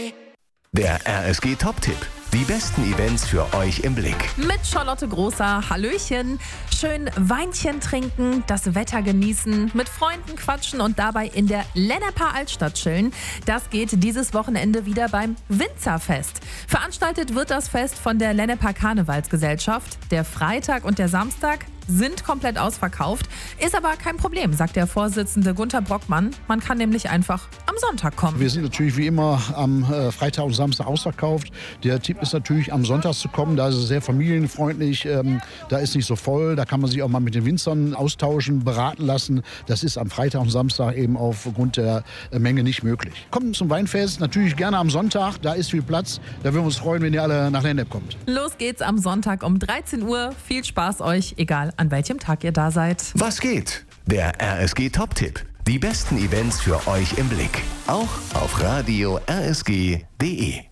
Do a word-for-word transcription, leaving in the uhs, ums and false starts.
Der R S G-Top-Tipp. Die besten Events für euch im Blick. Mit Charlotte Großer, Hallöchen. Schön Weinchen trinken, das Wetter genießen, mit Freunden quatschen und dabei in der Lenneper Altstadt chillen. Das geht dieses Wochenende wieder beim Winzerfest. Veranstaltet wird das Fest von der Lenneper Karnevalsgesellschaft. Der Freitag und der Samstag sind komplett ausverkauft. Ist aber kein Problem, sagt der Vorsitzende Gunter Brockmann. Man kann nämlich einfach am Sonntag kommen. Wir sind natürlich wie immer am äh, Freitag und Samstag ausverkauft. Der Tipp ist natürlich, am Sonntag zu kommen. Da ist es sehr familienfreundlich. Ähm, da ist nicht so voll. Da kann man sich auch mal mit den Winzern austauschen, beraten lassen. Das ist am Freitag und Samstag eben aufgrund der äh, Menge nicht möglich. Kommt zum Weinfest. Natürlich gerne am Sonntag. Da ist viel Platz. Da würden wir uns freuen, wenn ihr alle nach Lennep kommt. Los geht's am Sonntag um dreizehn Uhr. Viel Spaß euch, egal an welchem Tag ihr da seid. Was geht? Der R S G-Top-Tipp. Die besten Events für euch im Blick. Auch auf radio r s g punkt d e.